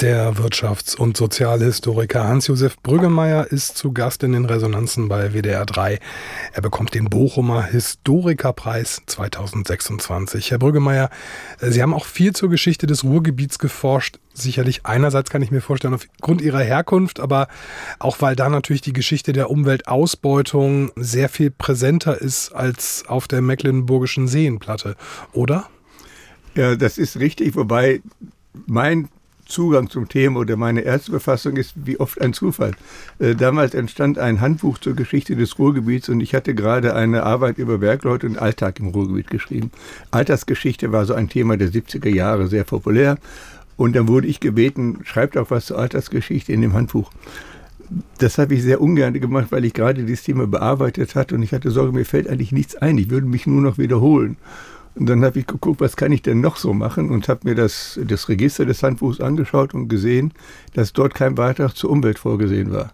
Der Wirtschafts- und Sozialhistoriker Hans-Josef Brüggemeier ist zu Gast in den Resonanzen bei WDR 3. Er bekommt den Bochumer Historikerpreis 2026. Herr Brüggemeier, Sie haben auch viel zur Geschichte des Ruhrgebiets geforscht. Sicherlich einerseits kann ich mir vorstellen, aufgrund Ihrer Herkunft, aber auch weil da natürlich die Geschichte der Umweltausbeutung sehr viel präsenter ist als auf der Mecklenburgischen Seenplatte, oder? Ja, das ist richtig, wobei mein Zugang zum Thema oder meine erste Befassung ist wie oft ein Zufall. Damals entstand ein Handbuch zur Geschichte des Ruhrgebiets und ich hatte gerade eine Arbeit über Bergleute und Alltag im Ruhrgebiet geschrieben. Alltagsgeschichte war so ein Thema der 70er Jahre, sehr populär. Und dann wurde ich gebeten, schreibt auch was zur Alltagsgeschichte in dem Handbuch. Das habe ich sehr ungern gemacht, weil ich gerade dieses Thema bearbeitet hatte und ich hatte Sorge, mir fällt eigentlich nichts ein. Ich würde mich nur noch wiederholen. Und dann habe ich geguckt, was kann ich denn noch so machen und habe mir das Register des Handbuchs angeschaut und gesehen, dass dort kein Beitrag zur Umwelt vorgesehen war.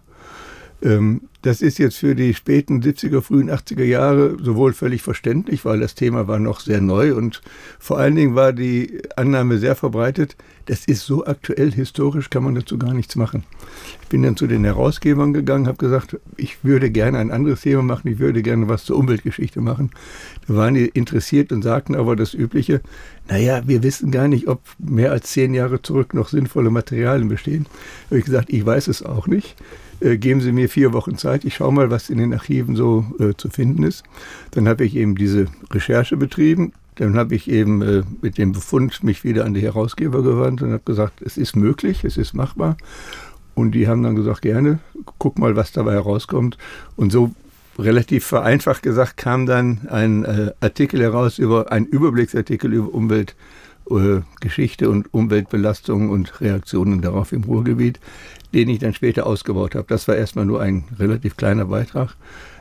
Das ist jetzt für die späten 70er, frühen 80er Jahre sowohl völlig verständlich, weil das Thema war noch sehr neu und vor allen Dingen war die Annahme sehr verbreitet, das ist so aktuell, historisch kann man dazu gar nichts machen. Ich bin dann zu den Herausgebern gegangen, habe gesagt, ich würde gerne ein anderes Thema machen, ich würde gerne was zur Umweltgeschichte machen. Da waren die interessiert und sagten aber das Übliche, naja, wir wissen gar nicht, ob mehr als 10 Jahre zurück noch sinnvolle Materialien bestehen. Da habe ich gesagt, ich weiß es auch nicht. Geben Sie mir 4 Wochen Zeit, ich schaue mal, was in den Archiven so zu finden ist. Dann habe ich eben diese Recherche betrieben, dann habe ich eben mit dem Befund mich wieder an die Herausgeber gewandt und habe gesagt, es ist möglich, es ist machbar. Und die haben dann gesagt, gerne, guck mal, was dabei herauskommt. Und so relativ vereinfacht gesagt kam dann ein Artikel heraus, ein Überblicksartikel über Umweltgeschichte und Umweltbelastung und Reaktionen darauf im Ruhrgebiet, den ich dann später ausgebaut habe. Das war erstmal nur ein relativ kleiner Beitrag.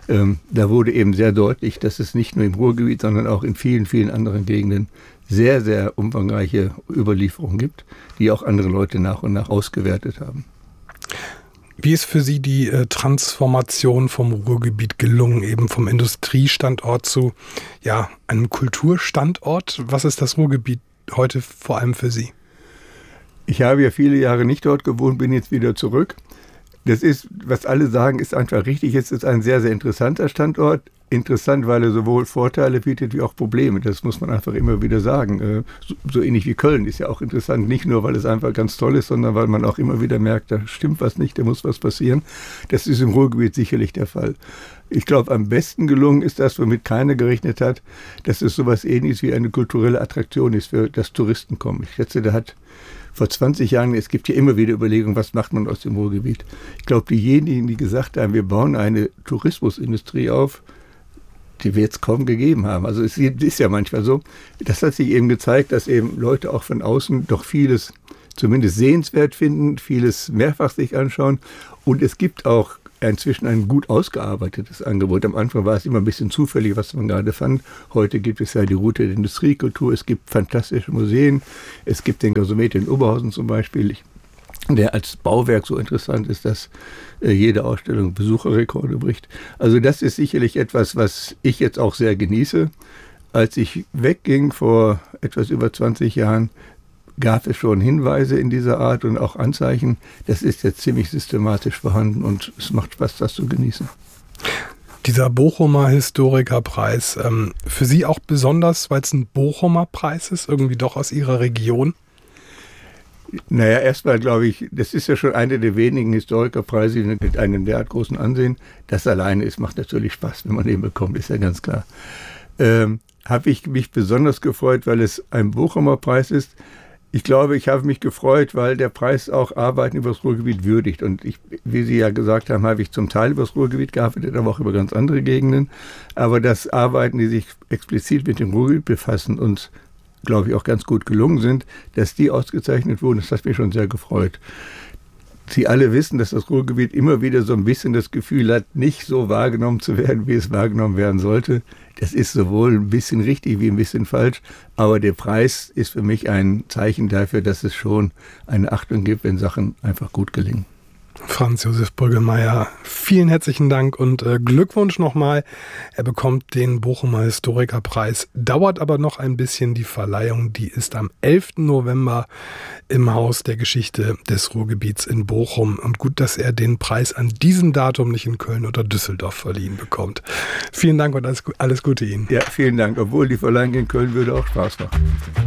Da wurde eben sehr deutlich, dass es nicht nur im Ruhrgebiet, sondern auch in vielen, vielen anderen Gegenden sehr, sehr umfangreiche Überlieferungen gibt, die auch andere Leute nach und nach ausgewertet haben. Wie ist für Sie die Transformation vom Ruhrgebiet gelungen, eben vom Industriestandort zu einem Kulturstandort? Was ist das Ruhrgebiet heute vor allem für Sie? Ich habe ja viele Jahre nicht dort gewohnt, bin jetzt wieder zurück. Das ist, was alle sagen, ist einfach richtig. Es ist ein sehr, sehr interessanter Standort. Interessant, weil er sowohl Vorteile bietet wie auch Probleme. Das muss man einfach immer wieder sagen. So ähnlich wie Köln ist ja auch interessant. Nicht nur, weil es einfach ganz toll ist, sondern weil man auch immer wieder merkt, da stimmt was nicht, da muss was passieren. Das ist im Ruhrgebiet sicherlich der Fall. Ich glaube, am besten gelungen ist das, womit keiner gerechnet hat, dass es sowas Ähnliches wie eine kulturelle Attraktion ist, für das Touristen kommen. Ich schätze, da hat vor 20 Jahren, es gibt ja immer wieder Überlegungen, was macht man aus dem Ruhrgebiet. Ich glaube, diejenigen, die gesagt haben, wir bauen eine Tourismusindustrie auf, die wir jetzt kaum gegeben haben. Also es ist ja manchmal so, das hat sich eben gezeigt, dass eben Leute auch von außen doch vieles zumindest sehenswert finden, vieles mehrfach sich anschauen und es gibt auch inzwischen ein gut ausgearbeitetes Angebot. Am Anfang war es immer ein bisschen zufällig, was man gerade fand. Heute gibt es ja die Route der Industriekultur, es gibt fantastische Museen, es gibt den Gasometer in Oberhausen zum Beispiel, der als Bauwerk so interessant ist, dass jede Ausstellung Besucherrekorde bricht. Also das ist sicherlich etwas, was ich jetzt auch sehr genieße. Als ich wegging vor etwas über 20 Jahren, gab es schon Hinweise in dieser Art und auch Anzeichen. Das ist jetzt ziemlich systematisch vorhanden und es macht Spaß, das zu genießen. Dieser Bochumer Historikerpreis, für Sie auch besonders, weil es ein Bochumer Preis ist, irgendwie doch aus Ihrer Region? Naja, erstmal glaube ich, das ist ja schon einer der wenigen Historikerpreise mit einem derart großen Ansehen. Das alleine macht natürlich Spaß, wenn man den bekommt, ist ja ganz klar. Habe ich mich besonders gefreut, weil es ein Bochumer Preis ist. Ich glaube, ich habe mich gefreut, weil der Preis auch Arbeiten über das Ruhrgebiet würdigt. Und wie Sie ja gesagt haben, habe ich zum Teil über das Ruhrgebiet gearbeitet, aber auch über ganz andere Gegenden. Aber dass Arbeiten, die sich explizit mit dem Ruhrgebiet befassen und, glaube ich, auch ganz gut gelungen sind, dass die ausgezeichnet wurden, das hat mich schon sehr gefreut. Sie alle wissen, dass das Ruhrgebiet immer wieder so ein bisschen das Gefühl hat, nicht so wahrgenommen zu werden, wie es wahrgenommen werden sollte. Das ist sowohl ein bisschen richtig wie ein bisschen falsch, aber der Preis ist für mich ein Zeichen dafür, dass es schon eine Achtung gibt, wenn Sachen einfach gut gelingen. Franz Josef Brüggemeier, vielen herzlichen Dank und Glückwunsch nochmal. Er bekommt den Bochumer Historikerpreis. Dauert aber noch ein bisschen die Verleihung. Die ist am 11. November im Haus der Geschichte des Ruhrgebiets in Bochum. Und gut, dass er den Preis an diesem Datum nicht in Köln oder Düsseldorf verliehen bekommt. Vielen Dank und alles Gute Ihnen. Ja, vielen Dank. Obwohl die Verleihung in Köln würde auch Spaß machen.